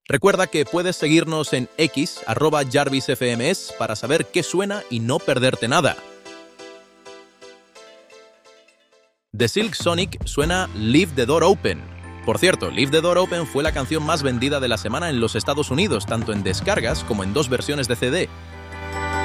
Recuerda que puedes seguirnos en X, @JarvisFMS, para saber qué suena y no perderte nada. De Silk Sonic suena Leave the Door Open. Por cierto, Leave the Door Open fue la canción más vendida de la semana en los Estados Unidos, tanto en descargas como en 2 versiones de CD.